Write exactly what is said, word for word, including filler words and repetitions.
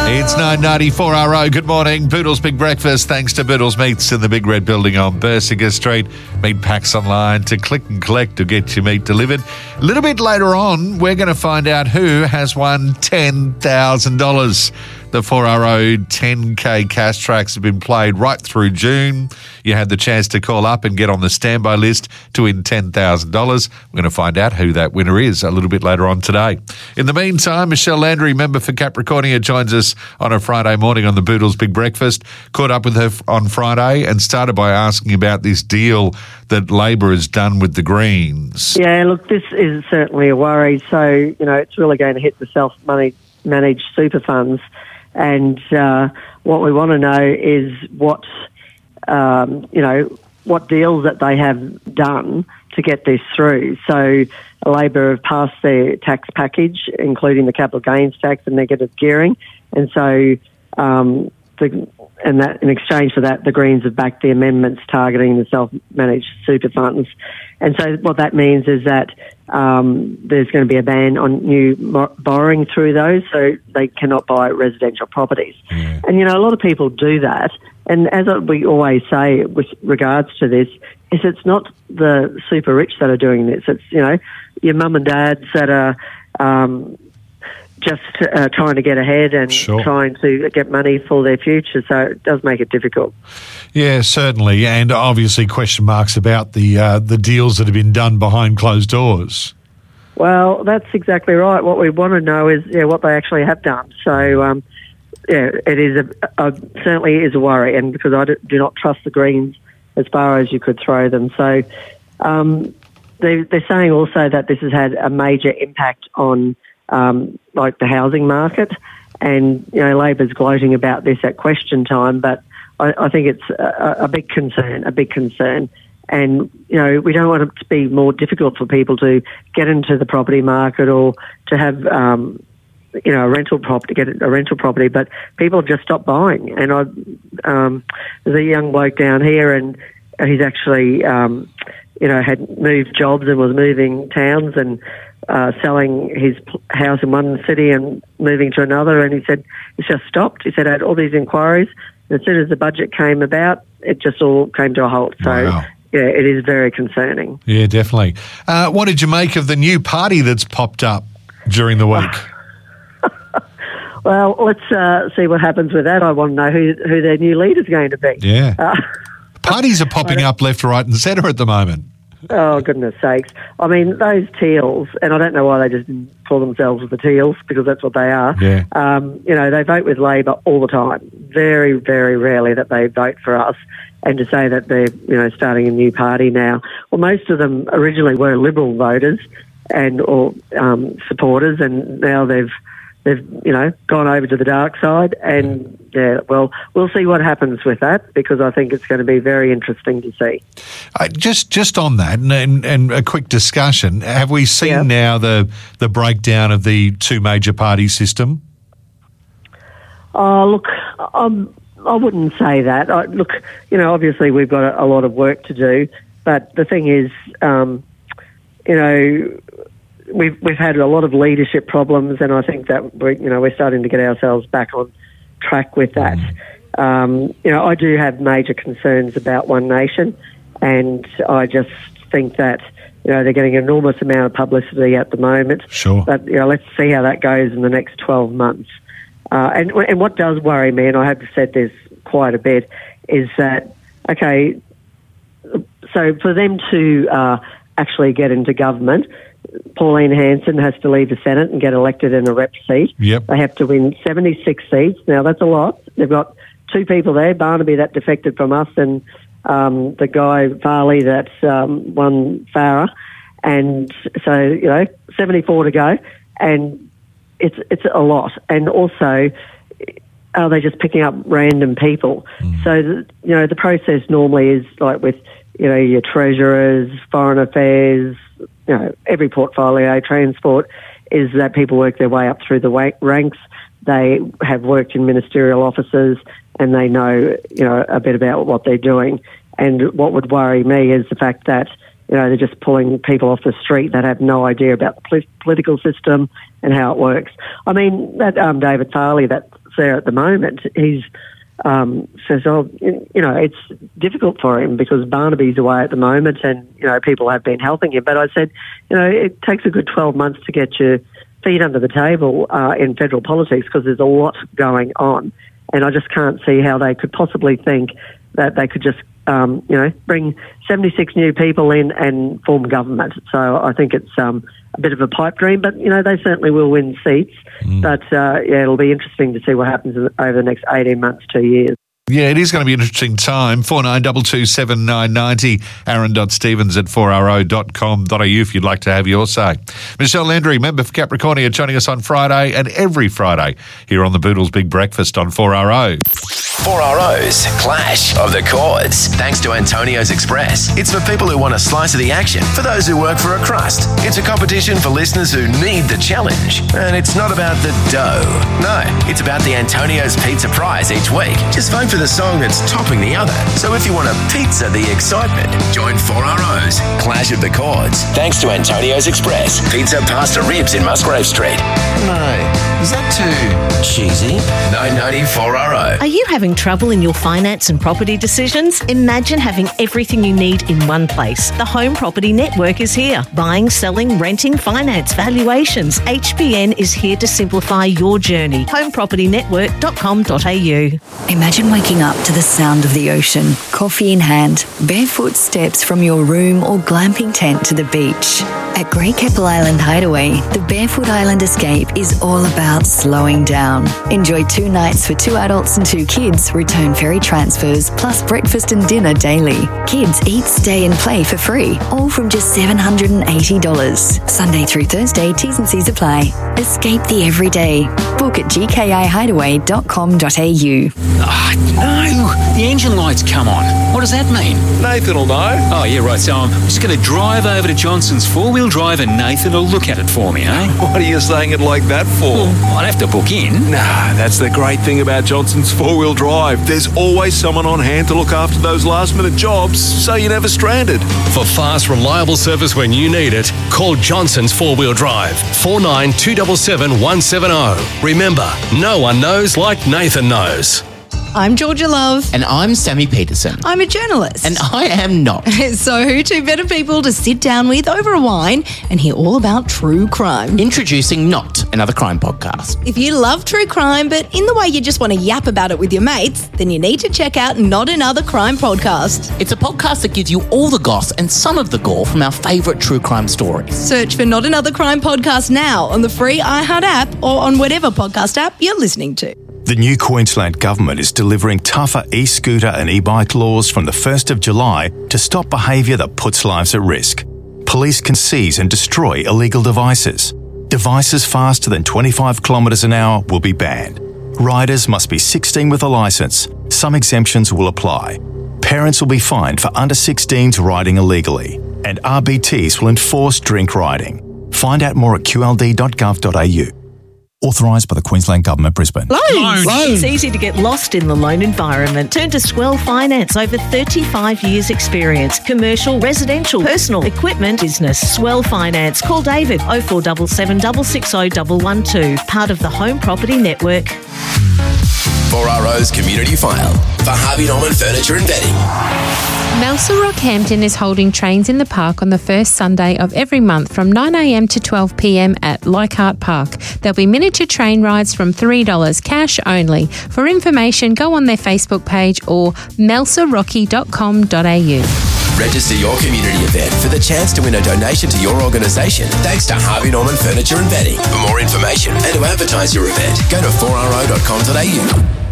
It's nine ninety-four R O. Good morning. Boodle's Big Breakfast. Thanks to Boodle's Meats in the Big Red Building on Bersinger Street. Meat packs online to click and collect to get your meat delivered. A little bit later on, we're going to find out who has won ten thousand dollars. The four R O ten K cash tracks have been played right through June. You had the chance to call up and get on the standby list to win ten thousand dollars. We're going to find out who that winner is a little bit later on today. In the meantime, Michelle Landry, member for Capricornia, joins us on a Friday morning on the Boodle's Big Breakfast. Caught up with her on Friday and started by asking about this deal that Labor has done with the Greens. Yeah, look, this is certainly a worry. So, you know, it's really going to hit the self-managed super funds. And uh, what we want to know is what, um, you know, what deals that they have done to get this through. So Labor have passed their tax package, including the capital gains tax and negative gearing. And so um, the, and that in exchange for that, the Greens have backed the amendments targeting the self-managed super funds. And so what that means is that um, there's going to be a ban on new mo- borrowing through those, so they cannot buy residential properties. Yeah. And, you know, a lot of people do that. And as we always say with regards to this, is it's not the super rich that are doing this. It's, you know, your mum and dads that are um, just uh, trying to get ahead and Sure. trying to get money for their future. So it does make it difficult. Yeah, certainly, and obviously question marks about the uh, the deals that have been done behind closed doors. Well, that's exactly right. What we want to know is yeah, what they actually have done. So, um, yeah, it is a, a certainly is a worry, and because I do, do not trust the Greens as far as you could throw them. So, um, they, they're saying also that this has had a major impact on um, like the housing market, and you know, Labor's gloating about this at question time, but I, I think it's a, a big concern, a big concern. And, you know, we don't want it to be more difficult for people to get into the property market or to have, um, you know, a rental property, get a rental property, but people have just stopped buying. And I, um, there's a young bloke down here and he's actually, um, you know, had moved jobs and was moving towns and uh, selling his house in one city and moving to another. And he said, it's just stopped. He said, I had all these inquiries. As soon as the budget came about, it just all came to a halt. So, wow. yeah, it is very concerning. Yeah, definitely. Uh, what did you make of the new party that's popped up during the week? Well, let's uh, see what happens with that. I want to know who, who their new leader's going to be. Yeah. Uh, Parties are popping up left, right and centre at the moment. Oh, goodness sakes. I mean, those teals, and I don't know why they just didn't call themselves the teals, because that's what they are. Yeah. Um, you know, they vote with Labor all the time. Very, very rarely that they vote for us. And to say that they're, you know, starting a new party now. Well, most of them originally were Liberal voters and or um, supporters, and now they've, they've, you know, gone over to the dark side. And, yeah, well, we'll see what happens with that, because I think it's going to be very interesting to see. Uh, just just on that, and, and, and a quick discussion, have we seen Yeah. now the, the breakdown of the two major party system? Oh, look, um, I wouldn't say that. I, look, you know, obviously we've got a, a lot of work to do, but the thing is, um, you know, we've we've had a lot of leadership problems, and I think that we're, you know, we're starting to get ourselves back on track with that. Mm. Um, you know, I do have major concerns about One Nation, and I just think that, you know, they're getting an enormous amount of publicity at the moment. Sure. But, you know, let's see how that goes in the next twelve months. Uh, and, and what does worry me, and I have said this quite a bit, is that, okay, so for them to uh, actually get into government, Pauline Hanson has to leave the Senate and get elected in a rep seat. Yep. They have to win seventy-six seats. Now, that's a lot. They've got two people there, Barnaby that defected from us and um, the guy, Farley, that um, won Farah. And so, you know, seventy-four to go. And it's it's a lot. And also, are they just picking up random people? Mm. So, the, you know, the process normally is like with, you know, your treasurers, foreign affairs, you know, every portfolio, transport, is that people work their way up through the wa- ranks. They have worked in ministerial offices and they know, you know, a bit about what they're doing. And what would worry me is the fact that, you know, they're just pulling people off the street that have no idea about the pol- political system and how it works. I mean, that um, David Farley that's there at the moment, he's um, says, oh, you know, it's difficult for him because Barnaby's away at the moment and, you know, people have been helping him. But I said, you know, it takes a good twelve months to get your feet under the table uh, in federal politics because there's a lot going on. And I just can't see how they could possibly think that they could just, um, you know, bring seventy-six new people in and form government. So I think it's um, a bit of a pipe dream, but, you know, they certainly will win seats. Mm. But, uh, yeah, it'll be interesting to see what happens over the next eighteen months, two years. Yeah, it is going to be an interesting time. four nine two two seven nine nine zero, aaron.stevens at four r o dot com dot a u if you'd like to have your say. Michelle Landry, member for Capricornia, joining us on Friday and every Friday here on the Boodles Big Breakfast on four R O. four R O's Clash of the Chords. Thanks to Antonio's Express. It's for people who want a slice of the action, for those who work for a crust. It's a competition for listeners who need the challenge. And it's not about the dough. No, it's about the Antonio's Pizza Prize each week. Just vote for the song that's topping the other. So if you want a pizza the excitement, join four R O's Clash of the Chords. Thanks to Antonio's Express. Pizza, pasta, ribs in Musgrave Street. No, is that too cheesy? nine ninety four R O. Are you having trouble in your finance and property decisions? Imagine having everything you need in one place. The Home Property Network is here. Buying, selling, renting, finance, valuations. H B N is here to simplify your journey. home property network dot com dot a u. Imagine waking up to the sound of the ocean, coffee in hand, barefoot steps from your room or glamping tent to the beach. At Great Keppel Island Hideaway, the Barefoot Island Escape is all about slowing down. Enjoy two nights for two adults and two kids, return ferry transfers, plus breakfast and dinner daily. Kids eat, stay and play for free, all from just seven hundred eighty dollars. Sunday through Thursday, T's and C's apply. Escape the everyday. Book at g k i hideaway dot com dot a u. Oh, no, the engine light's come on. What does that mean? Nathan will know. Oh, yeah, right, so I'm just going to drive over to Johnson's four-wheel drive and Nathan will look at it for me, eh? What are you saying it like that for? Well, I'd have to book in. Nah, that's the great thing about Johnson's four-wheel drive. There's always someone on hand to look after those last-minute jobs, so you're never stranded. For fast, reliable service when you need it, call Johnson's four-wheel drive, four nine two seven seven one seven zero. Remember, no one knows like Nathan knows. I'm Georgia Love. And I'm Sammy Peterson. I'm a journalist. And I am not. So who two better people to sit down with over a wine and hear all about true crime? Introducing Not, another crime podcast. If you love true crime, but in the way you just want to yap about it with your mates, then you need to check out Not Another Crime Podcast. It's a podcast that gives you all the goss and some of the gore from our favourite true crime stories. Search for Not Another Crime Podcast now on the free iHeart app or on whatever podcast app you're listening to. The new Queensland Government is delivering tougher e-scooter and e-bike laws from the first of July to stop behaviour that puts lives at risk. Police can seize and destroy illegal devices. Devices faster than twenty-five kilometres an hour will be banned. Riders must be sixteen with a licence. Some exemptions will apply. Parents will be fined for under sixteens riding illegally. And R B Ts will enforce drink riding. Find out more at q l d dot gov dot a u. Authorised by the Queensland Government, Brisbane. Loans. Loans. It's easy to get lost in the loan environment. Turn to Swell Finance. Over thirty-five years experience. Commercial, residential, personal, equipment, business. Swell Finance. Call David oh four seven seven, six six oh one one two. Part of the Home Property Network. four R O's Community File for Harvey Norman Furniture and Bedding. Melsa Rockhampton is holding Trains in the Park on the first Sunday of every month from nine a m to twelve p m at Leichhardt Park. There'll be miniature train rides from three dollars cash only. For information, go on their Facebook page or melsa rocky dot com dot a u. Register your community event for the chance to win a donation to your organisation thanks to Harvey Norman Furniture and Bedding. For more information and to advertise your event, go to four r o dot com dot a u.